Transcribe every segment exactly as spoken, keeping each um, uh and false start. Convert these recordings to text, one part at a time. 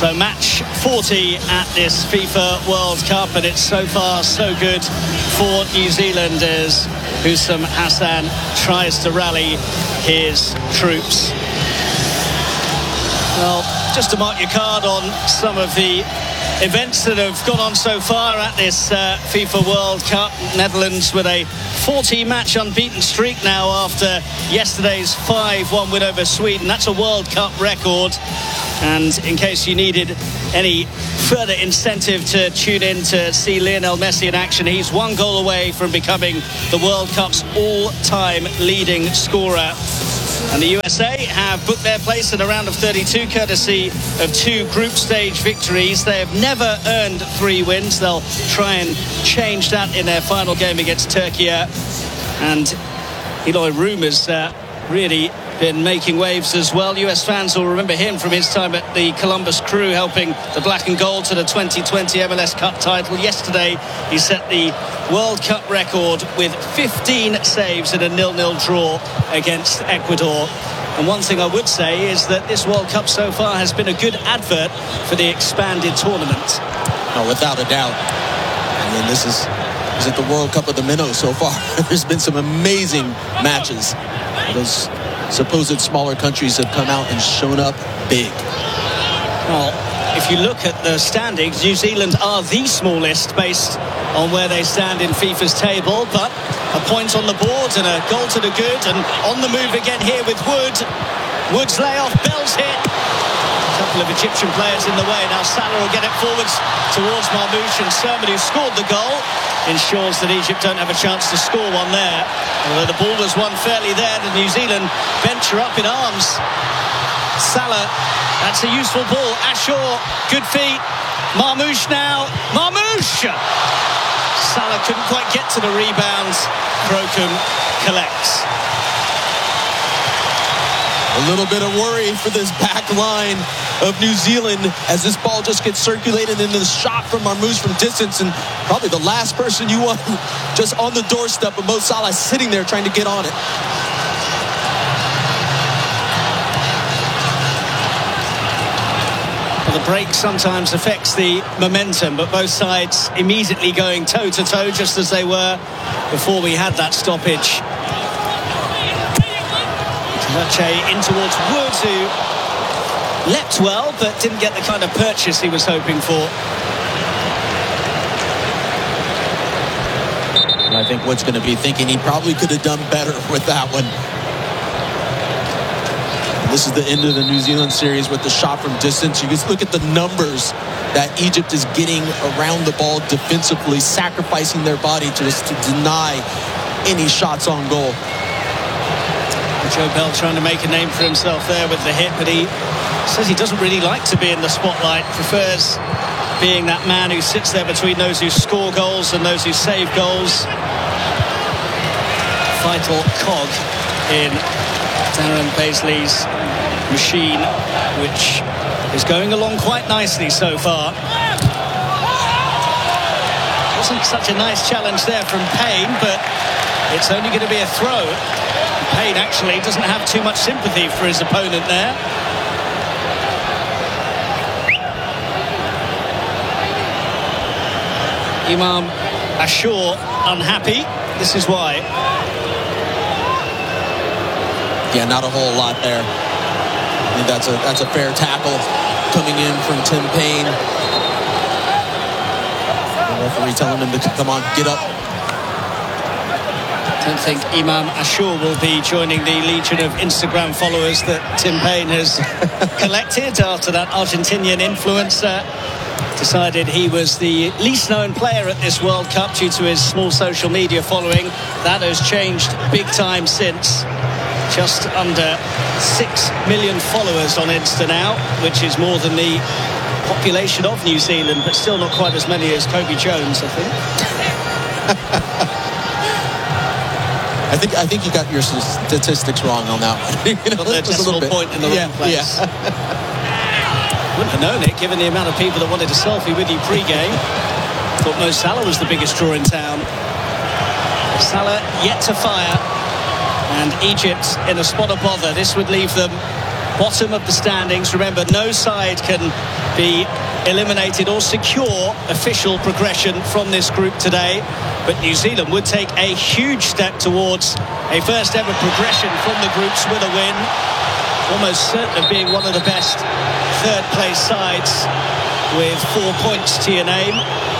So match forty at this FIFA World Cup, and it's so far so good for New Zealand as Husam Hassan tries to rally his troops. Well, just to mark your card on some of the events that have gone on so far at this uh, FIFA World Cup. Netherlands with a forty match unbeaten streak now after yesterday's five one win over Sweden. That's a World Cup record. And in case you needed any further incentive to tune in to see Lionel Messi in action, he's one goal away from becoming the World Cup's all-time leading scorer. And the U S A have booked their place in a round of thirty-two courtesy of two group stage victories. They have never earned three wins. They'll try and change that in their final game against Turkey. And Eloy Room has uh, really been making waves as well. U S fans will remember him from his time at the Columbus Crew, helping the Black and Gold to the twenty twenty M L S Cup title. Yesterday he set the World Cup record with fifteen saves in a nil nil draw against Ecuador. And one thing I would say is that this World Cup so far has been a good advert for the expanded tournament. No, without a doubt. I mean, this is is it the World Cup of the minnows so far. There's been some amazing matches. Those supposed smaller countries have come out and shown up big. Well, if you look at the standings, New Zealand are the smallest based on where they stand in FIFA's table, but a point on the board and a goal to the good, and on the move again here with Wood. Wood's layoff, Bell's hit. A couple of Egyptian players in the way. Now Salah will get it forwards towards Marmoush, and Sermon, who scored the goal, ensures that Egypt don't have a chance to score one there. Although the ball was won fairly there, the New Zealand bench are up in arms. Salah, that's a useful ball. Ashore, good feet. Marmoush now. Marmoush! Salah couldn't quite get to the rebounds. Broken collects. A little bit of worry for this back line of New Zealand as this ball just gets circulated into the shot from Marmoush from distance, and probably the last person you want just on the doorstep of Mo Salah sitting there trying to get on it. Well, the break sometimes affects the momentum, but both sides immediately going toe-to-toe just as they were before we had that stoppage. Karache in towards Wood, who leapt well but didn't get the kind of purchase he was hoping for. And I think Wood's going to be thinking he probably could have done better with that one. This is the end of the New Zealand series with the shot from distance. You just look at the numbers that Egypt is getting around the ball defensively, sacrificing their body to just to deny any shots on goal. Joe Bell trying to make a name for himself there with the hit, but he says he doesn't really like to be in the spotlight, prefers being that man who sits there between those who score goals and those who save goals. Vital cog in Darren Paisley's machine, which is going along quite nicely so far. Wasn't such a nice challenge there from Payne, but it's only going to be a throw. Payne actually doesn't have too much sympathy for his opponent there. Imam Ashore unhappy. This is why. Yeah, not a whole lot there. I think that's a that's a fair tackle coming in from Tim Payne. The referee telling him to come on, get up. I don't think Imam Ashore will be joining the legion of Instagram followers that Tim Payne has collected after that Argentinian influencer decided he was the least known player at this World Cup due to his small social media following. That has changed big time since. Just under six million followers on Insta now, which is more than the population of New Zealand, but still not quite as many as Kobe Jones, I think. I think I think you got your statistics wrong on that one. You know, Got their decimal point in the yeah, wrong place. Yeah. Wouldn't have known it, given the amount of people that wanted a selfie with you pre-game. Thought Mo Salah was the biggest draw in town. Salah yet to fire. And Egypt in a spot of bother. This would leave them bottom of the standings. Remember, no side can be eliminated or secure official progression from this group today. But New Zealand would take a huge step towards a first ever progression from the groups with a win. Almost certain of being one of the best third place sides with four points to your name.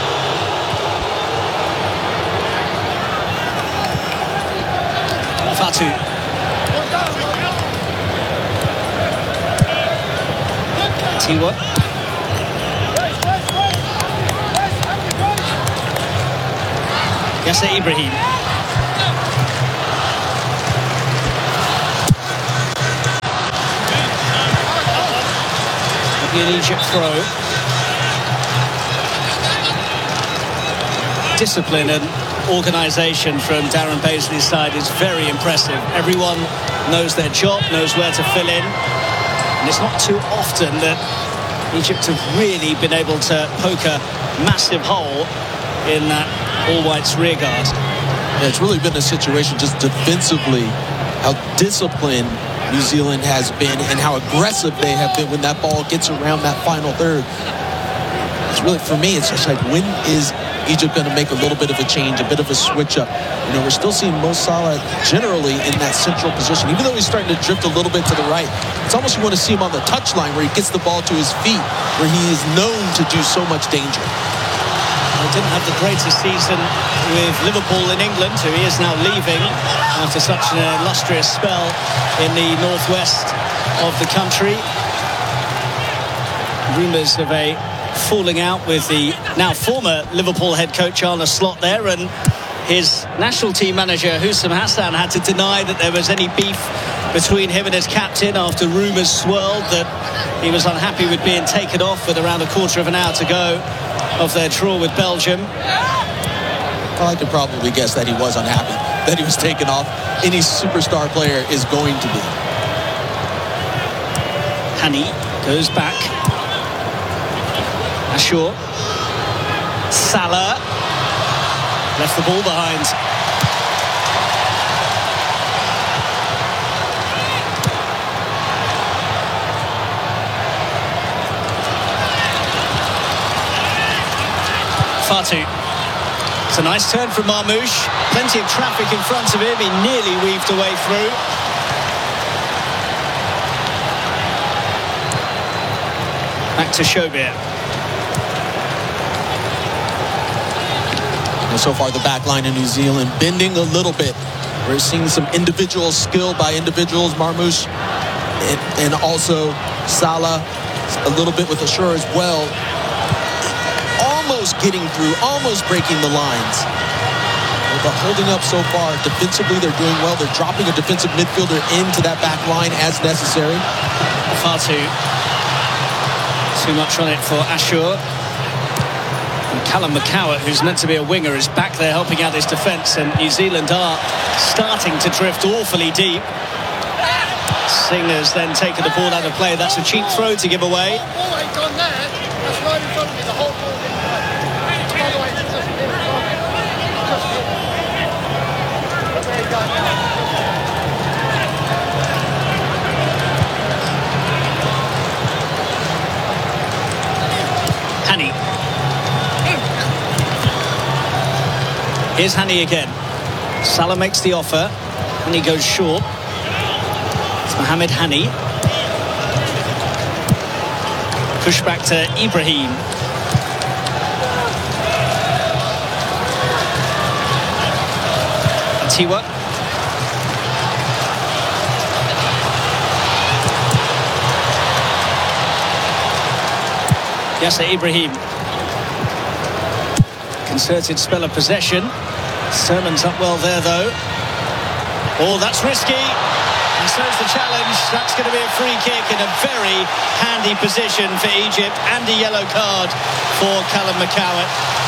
Fatu. Tiwa. Yasser Ibrahim. An Egypt throw. Discipline and organisation from Darren Paisley's side is very impressive. Everyone knows their job, knows where to fill in. And it's not too often that Egypt have really been able to poke a massive hole in that all-whites rearguard. Yeah, it's really been a situation just defensively, how disciplined New Zealand has been and how aggressive they have been when that ball gets around that final third. It's really, for me, it's just like, when is Egypt going to make a little bit of a change, a bit of a switch up? You know, we're still seeing Mo Salah generally in that central position. Even though he's starting to drift a little bit to the right, it's almost you want to see him on the touchline where he gets the ball to his feet, where he is known to do so much danger. He didn't have the greatest season with Liverpool in England, who he is now leaving after such an illustrious spell in the northwest of the country. Rumours of a falling out with the now former Liverpool head coach Arne Slot there, and his national team manager Houssam Hassan had to deny that there was any beef between him and his captain after rumours swirled that he was unhappy with being taken off with around a quarter of an hour to go of their draw with Belgium. Well, I could probably guess that he was unhappy that he was taken off. Any superstar player is going to be. Hani goes back. Ashur. Salah left the ball behind. Fatu. It's a nice turn from Marmoush. Plenty of traffic in front of him. He nearly weaved a way through. Back to Shobir. And so far, the back line in New Zealand bending a little bit. We're seeing some individual skill by individuals. Marmoush and, and also Salah, a little bit with Ashur as well. Almost getting through, almost breaking the lines. But holding up so far. Defensively, they're doing well. They're dropping a defensive midfielder into that back line as necessary. Far too. Too much on it for Ashur. And Callum McCowart, who's meant to be a winger, is back there helping out his defence. And New Zealand are starting to drift awfully deep. Singer's then taken the ball out of play. That's a cheap throw to give away. Hani. Here's Hani again. Salah makes the offer and he goes short. It's Mohamed Hani. Push back to Ibrahim. Tiwa. Yasser Ibrahim. Concerted spell of possession. Sermon's up well there though. Oh, that's risky. And so's the challenge. That's going to be a free kick in a very handy position for Egypt, and a yellow card for Callum McCowart.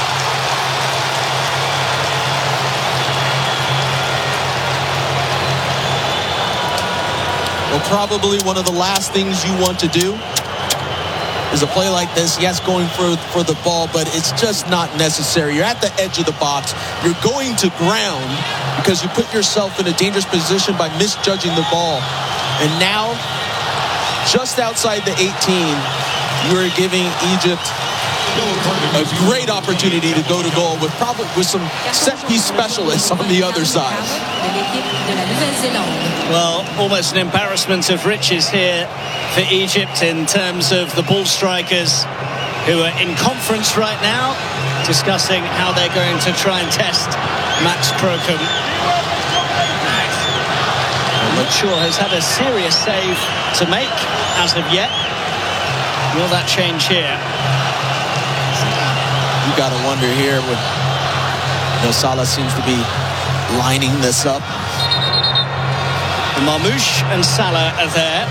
Well, probably one of the last things you want to do is a play like this. Yes, going for, for the ball, but it's just not necessary. You're at the edge of the box. You're going to ground because you put yourself in a dangerous position by misjudging the ball. And now just outside the eighteen, you are giving Egypt a great opportunity to go to goal with probably with some set piece specialists on the other side. Well, almost an embarrassment of riches here for Egypt in terms of the ball strikers who are in conference right now, discussing how they're going to try and test Max Crocombe. Shaw has had a serious save to make as of yet. Will that change here? You got to wonder here with, you know, Salah seems to be lining this up. Marmoush and Salah are there.